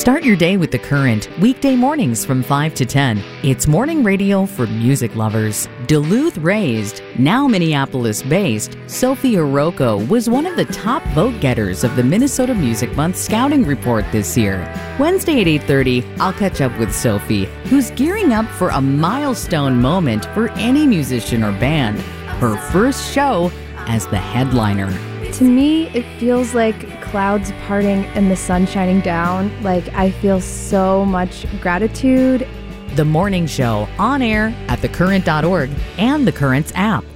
Start your day with The Current, weekday mornings from 5 to 10. It's morning radio for music lovers. Duluth-raised, now Minneapolis-based, Sophia Rocco was one of the top vote-getters of the Minnesota Music Month Scouting Report this year. Wednesday at 8:30, I'll catch up with Sophie, who's gearing up for a milestone moment for any musician or band. Her first show as the headliner. To me, it feels like clouds parting and the sun shining down. Like, I feel so much gratitude. The Morning Show, on air at thecurrent.org and The Current's app.